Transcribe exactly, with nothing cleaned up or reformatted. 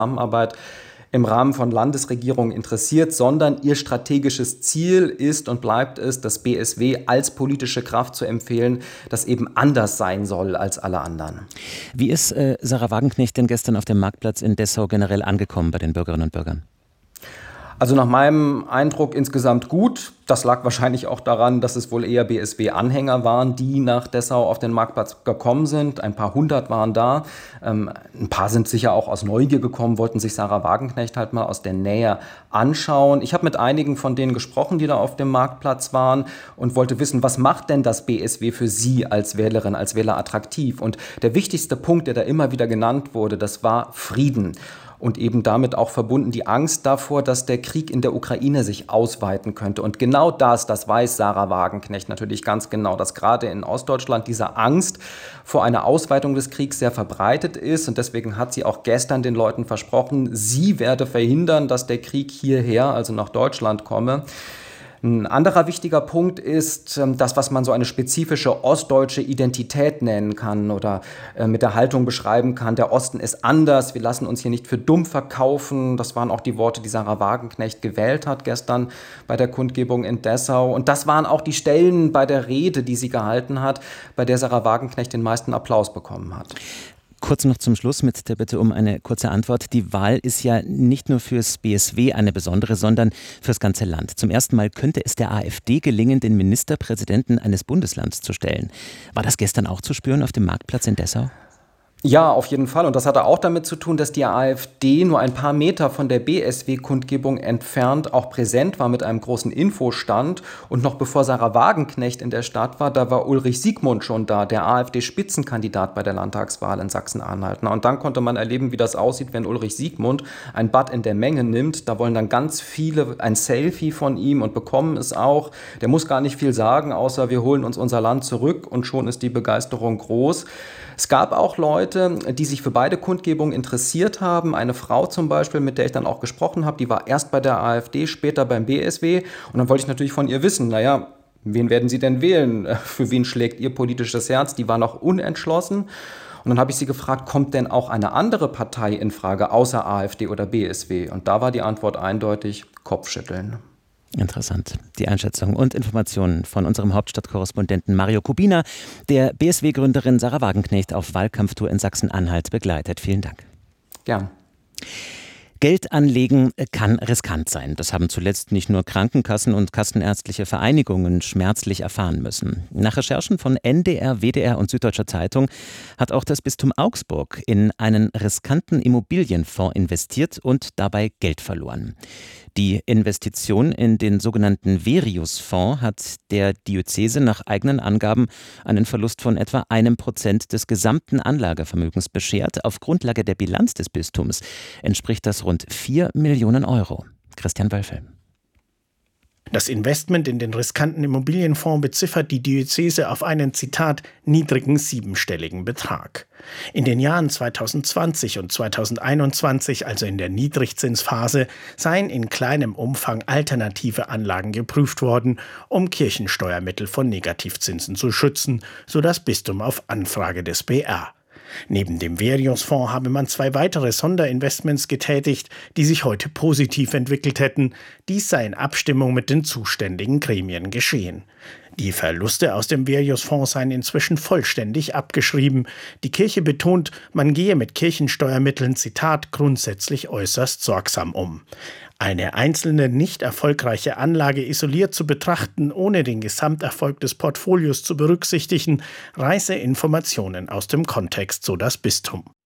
Zusammenarbeit im Rahmen von Landesregierungen interessiert, sondern ihr strategisches Ziel ist und bleibt es, das B S W als politische Kraft zu empfehlen, das eben anders sein soll als alle anderen. Wie ist äh, Sarah Wagenknecht denn gestern auf dem Marktplatz in Dessau generell angekommen bei den Bürgerinnen und Bürgern? Also nach meinem Eindruck insgesamt gut. Das lag wahrscheinlich auch daran, dass es wohl eher B S W-Anhänger waren, die nach Dessau auf den Marktplatz gekommen sind. Ein paar hundert waren da. Ähm, ein paar sind sicher auch aus Neugier gekommen, wollten sich Sarah Wagenknecht halt mal aus der Nähe anschauen. Ich habe mit einigen von denen gesprochen, die da auf dem Marktplatz waren und wollte wissen, was macht denn das B S W für Sie als Wählerin, als Wähler attraktiv? Und der wichtigste Punkt, der da immer wieder genannt wurde, das war Frieden. Und eben damit auch verbunden die Angst davor, dass der Krieg in der Ukraine sich ausweiten könnte. Und genau das, das weiß Sarah Wagenknecht natürlich ganz genau, dass gerade in Ostdeutschland diese Angst vor einer Ausweitung des Kriegs sehr verbreitet ist. Und deswegen hat sie auch gestern den Leuten versprochen, sie werde verhindern, dass der Krieg hierher, also nach Deutschland, komme. Ein anderer wichtiger Punkt ist das, was man so eine spezifische ostdeutsche Identität nennen kann oder mit der Haltung beschreiben kann. Der Osten ist anders, wir lassen uns hier nicht für dumm verkaufen. Das waren auch die Worte, die Sarah Wagenknecht gewählt hat gestern bei der Kundgebung in Dessau. Und das waren auch die Stellen bei der Rede, die sie gehalten hat, bei der Sarah Wagenknecht den meisten Applaus bekommen hat. Kurz noch zum Schluss mit der Bitte um eine kurze Antwort. Die Wahl ist ja nicht nur fürs B S W eine besondere, sondern fürs ganze Land. Zum ersten Mal könnte es der AfD gelingen, den Ministerpräsidenten eines Bundeslands zu stellen. War das gestern auch zu spüren auf dem Marktplatz in Dessau? Ja, auf jeden Fall. Und das hatte auch damit zu tun, dass die AfD nur ein paar Meter von der B S W-Kundgebung entfernt auch präsent war mit einem großen Infostand. Und noch bevor Sarah Wagenknecht in der Stadt war, da war Ulrich Siegmund schon da, der AfD-Spitzenkandidat bei der Landtagswahl in Sachsen-Anhalt. Und dann konnte man erleben, wie das aussieht, wenn Ulrich Siegmund ein Bad in der Menge nimmt. Da wollen dann ganz viele ein Selfie von ihm und bekommen es auch. Der muss gar nicht viel sagen, außer wir holen uns unser Land zurück und schon ist die Begeisterung groß. Es gab auch Leute, die sich für beide Kundgebungen interessiert haben. Eine Frau zum Beispiel, mit der ich dann auch gesprochen habe, die war erst bei der AfD, später beim B S W. Und dann wollte ich natürlich von ihr wissen, naja, wen werden Sie denn wählen? Für wen schlägt Ihr politisches Herz? Die war noch unentschlossen. Und dann habe ich sie gefragt, kommt denn auch eine andere Partei in Frage, außer AfD oder B S W? Und da war die Antwort eindeutig, Kopfschütteln. Interessant. Die Einschätzung und Informationen von unserem Hauptstadtkorrespondenten Mario Kubina, der B S W-Gründerin Sarah Wagenknecht auf Wahlkampftour in Sachsen-Anhalt begleitet. Vielen Dank. Gern. Geld anlegen kann riskant sein. Das haben zuletzt nicht nur Krankenkassen und kassenärztliche Vereinigungen schmerzlich erfahren müssen. Nach Recherchen von N D R, W D R und Süddeutscher Zeitung hat auch das Bistum Augsburg in einen riskanten Immobilienfonds investiert und dabei Geld verloren. Die Investition in den sogenannten Verius-Fonds hat der Diözese nach eigenen Angaben einen Verlust von etwa einem Prozent des gesamten Anlagevermögens beschert. Auf Grundlage der Bilanz des Bistums entspricht das rund vier Millionen Euro. Christian Wölfel. Das Investment in den riskanten Immobilienfonds beziffert die Diözese auf einen, Zitat, niedrigen siebenstelligen Betrag. In den Jahren zweitausendzwanzig und zweitausendeinundzwanzig, also in der Niedrigzinsphase, seien in kleinem Umfang alternative Anlagen geprüft worden, um Kirchensteuermittel von Negativzinsen zu schützen, so das Bistum auf Anfrage des B R. Neben dem Verius-Fonds habe man zwei weitere Sonderinvestments getätigt, die sich heute positiv entwickelt hätten. Dies sei in Abstimmung mit den zuständigen Gremien geschehen. Die Verluste aus dem Verius-Fonds seien inzwischen vollständig abgeschrieben. Die Kirche betont, man gehe mit Kirchensteuermitteln, Zitat, grundsätzlich äußerst sorgsam um. Eine einzelne nicht erfolgreiche Anlage isoliert zu betrachten, ohne den Gesamterfolg des Portfolios zu berücksichtigen, reiße Informationen aus dem Kontext, so das Bistum.